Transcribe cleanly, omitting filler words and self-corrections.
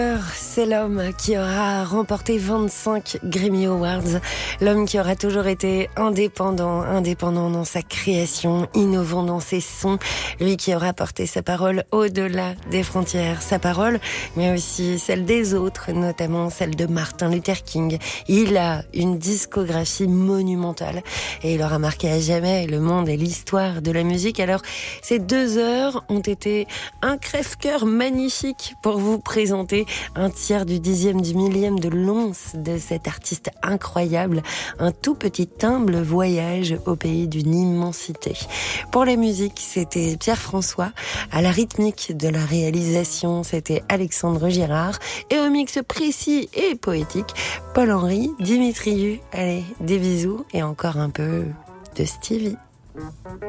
C'est l'homme qui aura remporté 25 Grammy Awards, l'homme qui aura toujours été indépendant dans sa création, innovant dans ses sons, lui qui aura porté sa parole au-delà des frontières, sa parole, mais aussi celle des autres, notamment celle de Martin Luther King. Il a une discographie monumentale et il aura marqué à jamais le monde et l'histoire de la musique. Alors, ces 2 heures ont été un crève-cœur magnifique pour vous présenter un tiers du 10e du millième de l'once de cet artiste incroyable, un tout petit humble voyage au pays d'une immensité. Pour la musique, c'était Pierre-François, à la rythmique de la réalisation, c'était Alexandre Girard, et au mix précis et poétique, Paul-Henri Dimitriou. Allez, des bisous et encore un peu de Stevie.